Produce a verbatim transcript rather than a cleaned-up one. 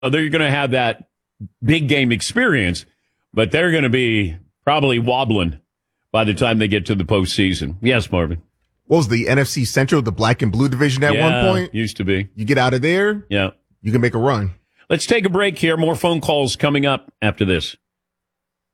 they're going to have that big game experience, but they're going to be probably wobbling by the time they get to the postseason. Yes, Marvin. What was the N F C Central, the black and blue division at yeah, one point? Used to be. You get out of there, yeah, you can make a run. Let's take a break here. More phone calls coming up after this.